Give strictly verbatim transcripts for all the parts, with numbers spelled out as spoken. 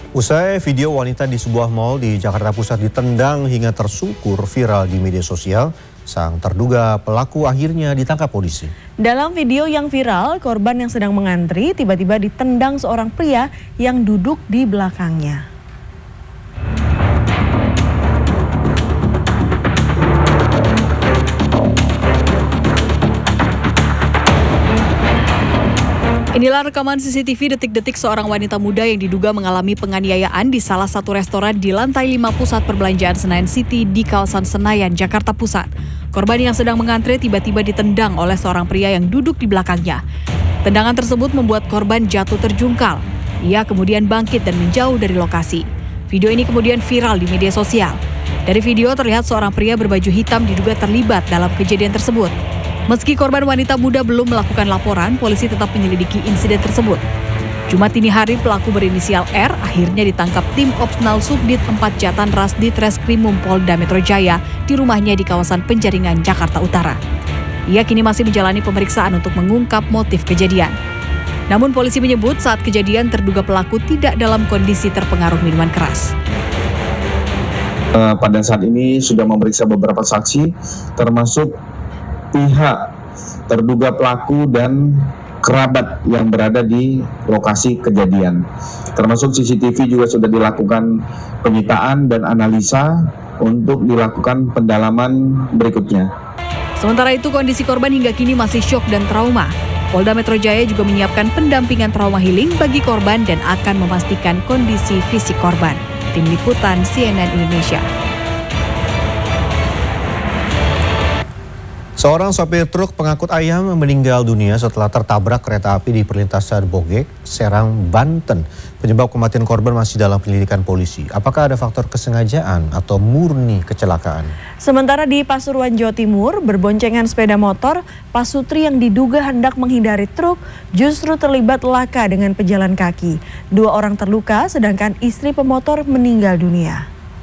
Usai video wanita di sebuah mal di Jakarta Pusat ditendang hingga tersungkur viral di media sosial, sang terduga pelaku akhirnya ditangkap polisi. Dalam video yang viral, korban yang sedang mengantri tiba-tiba ditendang seorang pria yang duduk di belakangnya. Inilah rekaman C C T V detik-detik seorang wanita muda yang diduga mengalami penganiayaan di salah satu restoran di lantai lima pusat perbelanjaan Senayan City di kawasan Senayan, Jakarta Pusat. Korban yang sedang mengantre tiba-tiba ditendang oleh seorang pria yang duduk di belakangnya. Tendangan tersebut membuat korban jatuh terjungkal. Ia kemudian bangkit dan menjauh dari lokasi. Video ini kemudian viral di media sosial. Dari video terlihat seorang pria berbaju hitam diduga terlibat dalam kejadian tersebut. Meski korban wanita muda belum melakukan laporan, polisi tetap menyelidiki insiden tersebut. Jumat dini hari pelaku berinisial R akhirnya ditangkap tim Opsnal Subdit empat Jatan Ras di Treskrimum Polda Metro Jaya di rumahnya di kawasan Penjaringan, Jakarta Utara. Ia kini masih menjalani pemeriksaan untuk mengungkap motif kejadian. Namun polisi menyebut saat kejadian terduga pelaku tidak dalam kondisi terpengaruh minuman keras. Pada saat ini sudah memeriksa beberapa saksi, termasuk pihak terduga pelaku dan kerabat yang berada di lokasi kejadian. Termasuk C C T V juga sudah dilakukan penyitaan dan analisa untuk dilakukan pendalaman berikutnya. Sementara itu kondisi korban hingga kini masih syok dan trauma. Polda Metro Jaya juga menyiapkan pendampingan trauma healing bagi korban dan akan memastikan kondisi fisik korban. Tim Liputan C N N Indonesia. Seorang sopir truk pengangkut ayam meninggal dunia setelah tertabrak kereta api di perlintasan Bogek, Serang, Banten. Penyebab kematian korban masih dalam penyelidikan polisi. Apakah ada faktor kesengajaan atau murni kecelakaan? Sementara di Pasuruan, Jawa Timur, berboncengan sepeda motor, pasutri yang diduga hendak menghindari truk justru terlibat laka dengan pejalan kaki. Dua orang terluka, sedangkan istri pemotor meninggal dunia.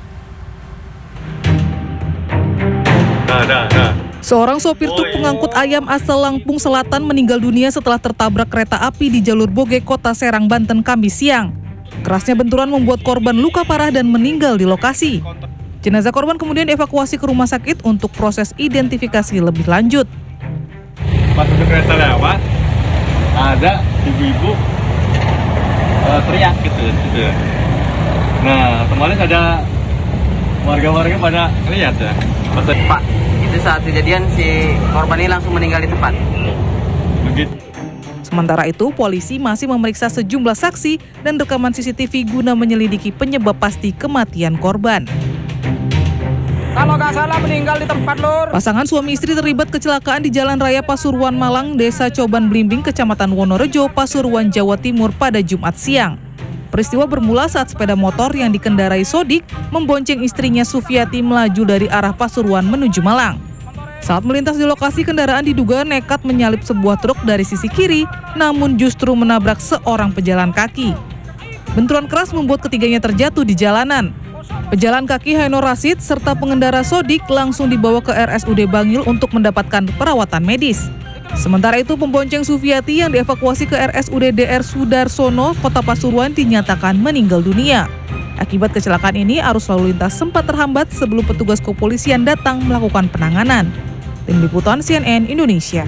Nah, nah, nah. Seorang sopir truk pengangkut ayam asal Lampung Selatan meninggal dunia setelah tertabrak kereta api di jalur Bogek, Kota Serang, Banten, Kamis siang. Kerasnya benturan membuat korban luka parah dan meninggal di lokasi. Jenazah korban kemudian dievakuasi ke rumah sakit untuk proses identifikasi lebih lanjut. Pas udah kereta lewat, ada ibu-ibu uh, teriak gitu, gitu. Nah, kemarin ada warga-warga pada lihat ya. Pak, itu saat kejadian si korban ini langsung meninggal di tempat. Begitu. Sementara itu, polisi masih memeriksa sejumlah saksi dan rekaman C C T V guna menyelidiki penyebab pasti kematian korban. Kalau nggak salah meninggal di tempat, Lur. Pasangan suami istri terlibat kecelakaan di Jalan Raya Pasuruan Malang, Desa Coban Blimbing, Kecamatan Wonorejo, Pasuruan, Jawa Timur pada Jumat siang. Peristiwa bermula saat sepeda motor yang dikendarai Sodik membonceng istrinya Sufiati melaju dari arah Pasuruan menuju Malang. Saat melintas di lokasi, kendaraan diduga nekat menyalip sebuah truk dari sisi kiri, namun justru menabrak seorang pejalan kaki. Benturan keras membuat ketiganya terjatuh di jalanan. Pejalan kaki Haino Rasid serta pengendara Sodik langsung dibawa ke R S U D Bangil untuk mendapatkan perawatan medis. Sementara itu, pembonceng Sufiati yang dievakuasi ke R S U D D R Sudarsono, Kota Pasuruan dinyatakan meninggal dunia. Akibat kecelakaan ini, arus lalu lintas sempat terhambat sebelum petugas kepolisian datang melakukan penanganan. Tim Liputan C N N Indonesia.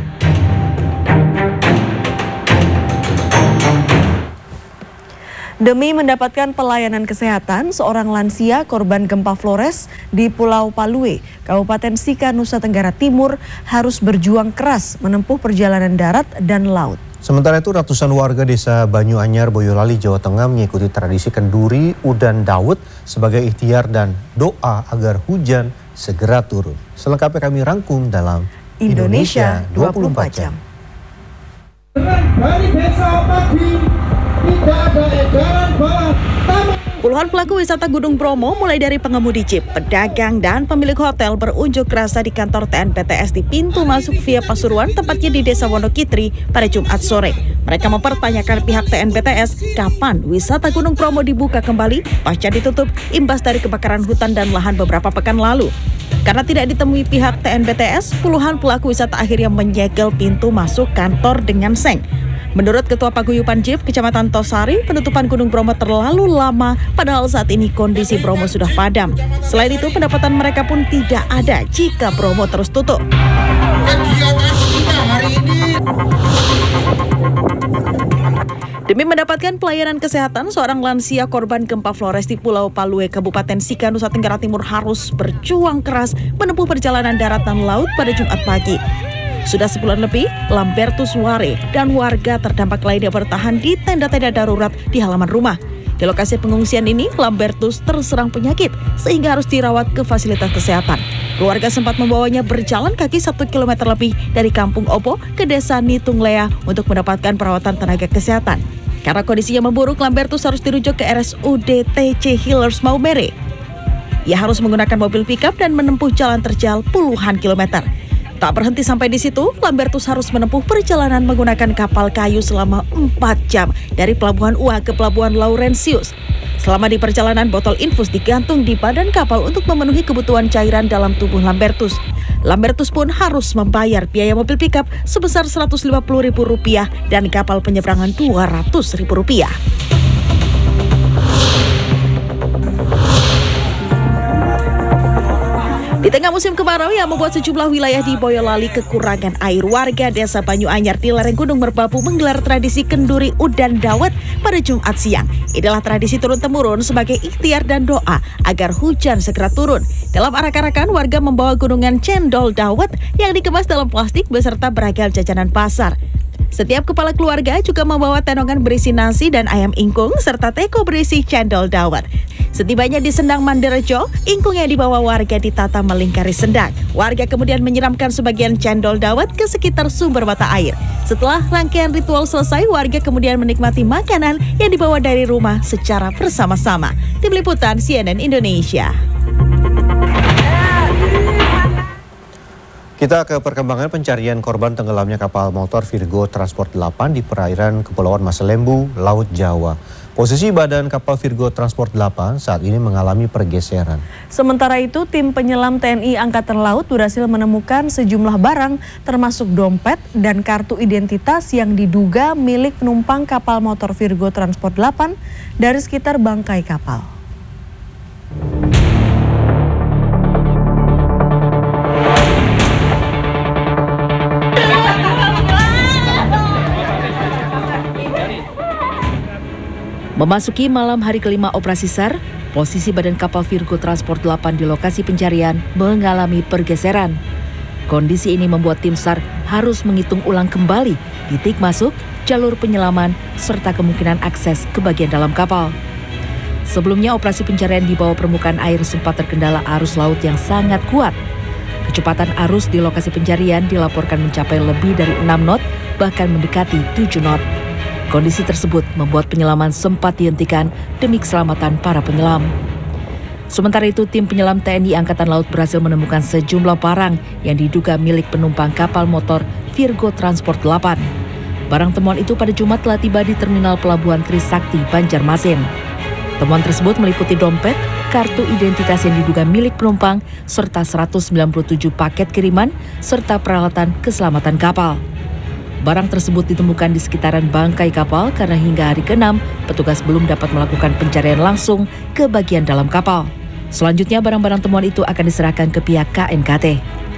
Demi mendapatkan pelayanan kesehatan, seorang lansia korban gempa Flores di Pulau Palue, Kabupaten Sika, Nusa Tenggara Timur harus berjuang keras menempuh perjalanan darat dan laut. Sementara itu ratusan warga desa Banyuanyar, Boyolali, Jawa Tengah mengikuti tradisi kenduri Udan Daud sebagai ikhtiar dan doa agar hujan segera turun. Selengkapnya kami rangkum dalam Indonesia dua puluh empat jam. Dari besok pagi tidak ada edaran bahwa puluhan pelaku wisata Gunung Bromo mulai dari pengemudi jeep, pedagang, dan pemilik hotel berunjuk rasa di kantor T N P T S di pintu masuk via Pasuruan, tepatnya di Desa Wonokitri pada Jumat sore. Mereka mempertanyakan pihak T N P T S kapan wisata Gunung Bromo dibuka kembali pasca ditutup imbas dari kebakaran hutan dan lahan beberapa pekan lalu. Karena tidak ditemui pihak T N P T S, puluhan pelaku wisata akhirnya menyegel pintu masuk kantor dengan seng. Menurut Ketua Paguyuban Jeep Kecamatan Tosari, penutupan Gunung Bromo terlalu lama, padahal saat ini kondisi Bromo sudah padam. Selain itu, pendapatan mereka pun tidak ada jika Bromo terus tutup. Demi mendapatkan pelayanan kesehatan, seorang lansia korban gempa Flores di Pulau Palue, Kabupaten Sika, Nusa Tenggara Timur harus berjuang keras menempuh perjalanan darat dan laut pada Jumat pagi. Sudah sebulan lebih, Lambertus Ware dan warga terdampak lainnya bertahan di tenda-tenda darurat di halaman rumah. Di lokasi pengungsian ini, Lambertus terserang penyakit sehingga harus dirawat ke fasilitas kesehatan. Keluarga sempat membawanya berjalan kaki satu kilometer lebih dari Kampung Opo ke Desa Nitunglea untuk mendapatkan perawatan tenaga kesehatan. Karena kondisinya memburuk, Lambertus harus dirujuk ke R S U D T C Healers Maumere. Ia harus menggunakan mobil pickup dan menempuh jalan terjal puluhan kilometer. Tak berhenti sampai di situ, Lambertus harus menempuh perjalanan menggunakan kapal kayu selama empat jam dari Pelabuhan Uha ke Pelabuhan Laurentius. Selama di perjalanan, botol infus digantung di badan kapal untuk memenuhi kebutuhan cairan dalam tubuh Lambertus. Lambertus pun harus membayar biaya mobil pickup sebesar seratus lima puluh ribu rupiah dan kapal penyeberangan dua ratus ribu rupiah. Di tengah musim kemarau yang membuat sejumlah wilayah di Boyolali kekurangan air, warga desa Banyu Anyar di lereng Gunung Merbabu menggelar tradisi kenduri udan dawet pada Jumat siang. Inilah tradisi turun-temurun sebagai ikhtiar dan doa agar hujan segera turun. Dalam arak-arakan, warga membawa gunungan cendol dawet yang dikemas dalam plastik beserta beragam jajanan pasar. Setiap kepala keluarga juga membawa tenongan berisi nasi dan ayam ingkung serta teko berisi cendol dawet. Setibanya di Sendang Manderejo, ingkung yang dibawa warga ditata melingkari sendang. Warga kemudian menyiramkan sebagian cendol dawet ke sekitar sumber mata air. Setelah rangkaian ritual selesai, warga kemudian menikmati makanan yang dibawa dari rumah secara bersama-sama. Tim Liputan C N N Indonesia. Kita ke perkembangan pencarian korban tenggelamnya kapal motor Virgo Transport delapan di perairan Kepulauan Masalembu, Laut Jawa. Posisi badan kapal Virgo Transport delapan saat ini mengalami pergeseran. Sementara itu, tim penyelam T N I Angkatan Laut berhasil menemukan sejumlah barang termasuk dompet dan kartu identitas yang diduga milik penumpang kapal motor Virgo Transport delapan dari sekitar bangkai kapal. Memasuki malam hari kelima operasi S A R, posisi badan kapal Virgo Transport delapan di lokasi pencarian mengalami pergeseran. Kondisi ini membuat tim S A R harus menghitung ulang kembali titik masuk, jalur penyelaman, serta kemungkinan akses ke bagian dalam kapal. Sebelumnya operasi pencarian di bawah permukaan air sempat terkendala arus laut yang sangat kuat. Kecepatan arus di lokasi pencarian dilaporkan mencapai lebih dari enam knot, bahkan mendekati tujuh knot. Kondisi tersebut membuat penyelaman sempat dihentikan demi keselamatan para penyelam. Sementara itu, tim penyelam T N I Angkatan Laut berhasil menemukan sejumlah barang yang diduga milik penumpang kapal motor Virgo Transport delapan. Barang temuan itu pada Jumat telah tiba di Terminal Pelabuhan Trisakti, Banjarmasin. Temuan tersebut meliputi dompet, kartu identitas yang diduga milik penumpang, serta seratus sembilan puluh tujuh paket kiriman, serta peralatan keselamatan kapal. Barang tersebut ditemukan di sekitaran bangkai kapal karena hingga hari keenam, petugas belum dapat melakukan pencarian langsung ke bagian dalam kapal. Selanjutnya, barang-barang temuan itu akan diserahkan ke pihak K N K T.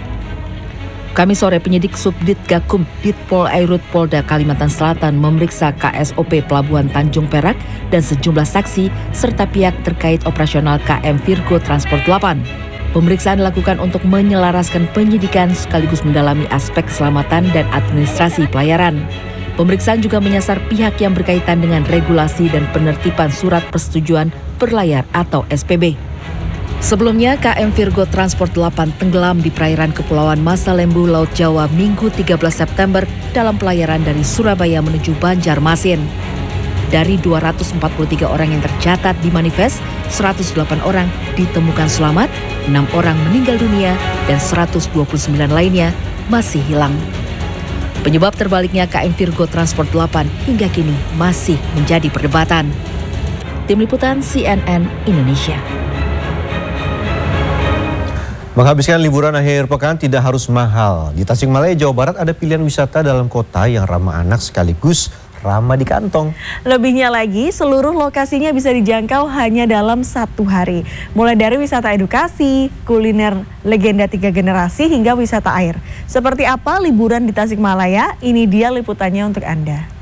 Kamis sore, penyidik Subdit Gakum Ditpol Airut Polda Kalimantan Selatan memeriksa K S O P Pelabuhan Tanjung Perak dan sejumlah saksi serta pihak terkait operasional K M Virgo Transport delapan. Pemeriksaan dilakukan untuk menyelaraskan penyidikan sekaligus mendalami aspek keselamatan dan administrasi pelayaran. Pemeriksaan juga menyasar pihak yang berkaitan dengan regulasi dan penertiban surat persetujuan berlayar atau S P B. Sebelumnya, K M Virgo Transport delapan tenggelam di perairan Kepulauan Masalembu, Laut Jawa, Minggu tiga belas September dalam pelayaran dari Surabaya menuju Banjarmasin. Dari dua ratus empat puluh tiga orang yang tercatat di manifest, seratus delapan orang ditemukan selamat, enam orang meninggal dunia, dan seratus dua puluh sembilan lainnya masih hilang. Penyebab terbaliknya K M Virgo Transport delapan hingga kini masih menjadi perdebatan. Tim Liputan C N N Indonesia. Menghabiskan liburan akhir pekan tidak harus mahal. Di Tasikmalaya, Jawa Barat ada pilihan wisata dalam kota yang ramah anak sekaligus ramah di kantong. Lebihnya lagi, seluruh lokasinya bisa dijangkau hanya dalam satu hari. Mulai dari wisata edukasi, kuliner legenda tiga generasi hingga wisata air. Seperti apa liburan di Tasikmalaya? Ini dia liputannya untuk Anda.